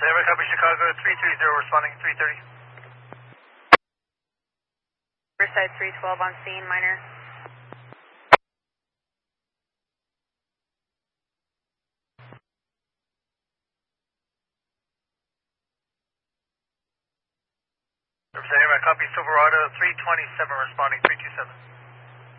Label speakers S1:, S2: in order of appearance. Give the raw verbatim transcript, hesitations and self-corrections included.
S1: Riverside, copy Chicago three three zero, responding three thirty.
S2: Riverside three twelve on scene, minor.
S1: Riverside, copy Silverado three twenty-seven, responding three two seven.